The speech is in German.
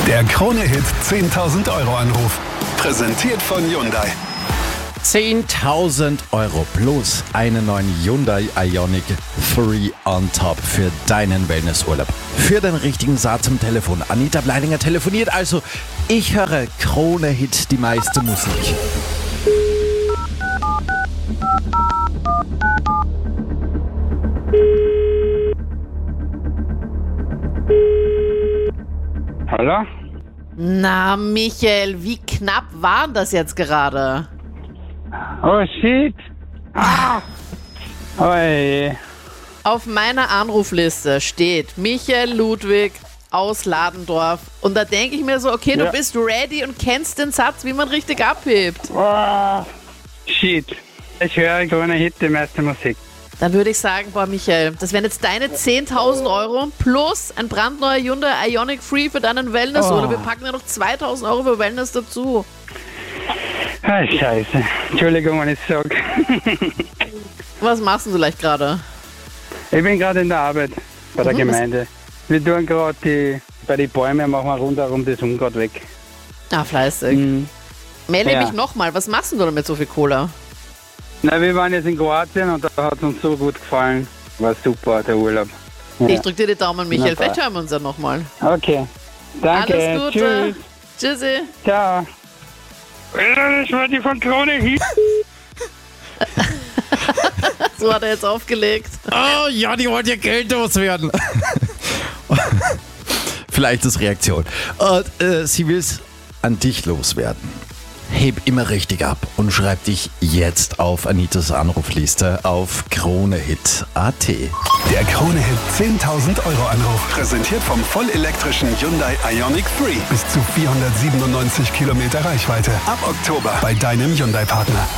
Der Krone-Hit 10.000 Euro Anruf. Präsentiert von Hyundai. 10.000 Euro plus einen neuen Hyundai Ioniq 3 on top für deinen Wellnessurlaub. Für den richtigen Satz am Telefon. Anita Bleininger telefoniert also. Ich höre Krone-Hit, die meiste Musik. Hallo? Na, Michael, wie knapp war das jetzt gerade? Oh shit! Oh je. Auf meiner Anrufliste steht Michael Ludwig aus Ladendorf. Und da denke ich mir so, okay, du bist ready und kennst den Satz, wie man richtig abhebt. Oh, shit. Ich höre Krone-Hit, die meiste Musik. Dann würde ich sagen, boah, Michael, das wären jetzt deine 10.000 Euro plus ein brandneuer Hyundai Ioniq 3 für deinen Wellness. Oder wir packen ja noch 2.000 Euro für Wellness dazu. Ah, scheiße. Entschuldigung, wenn ich sage. Was machst du leicht gerade? Ich bin gerade in der Arbeit bei der Gemeinde. Wir tun gerade bei den Bäumen, machen wir rundherum das Unkraut weg. Ah, fleißig. Melde mich nochmal, was machst du da mit so viel Cola? Na, wir waren jetzt in Kroatien und da hat es uns so gut gefallen. War super, der Urlaub. Ja. Ich drücke dir die Daumen, Michael. Vielleicht hören wir uns ja nochmal. Okay. Danke. Alles Gute. Tschüss. Tschüssi. Ciao. Das war die von Krone-Hit. So hat er jetzt aufgelegt. Oh ja, die wollen ja Geld loswerden. Vielleicht ist Reaktion. Und sie will es an dich loswerden. Heb immer richtig ab und schreib dich jetzt auf Anitas Anrufliste auf Krone-Hit.at. Der Krone-Hit 10.000 Euro Anruf. Präsentiert vom vollelektrischen Hyundai Ioniq 3. Bis zu 497 Kilometer Reichweite. Ab Oktober bei deinem Hyundai-Partner.